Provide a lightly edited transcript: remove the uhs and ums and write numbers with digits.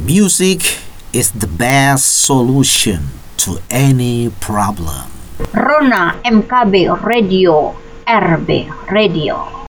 Music is the best solution to any problem. Rona MKB Radio, RB Radio.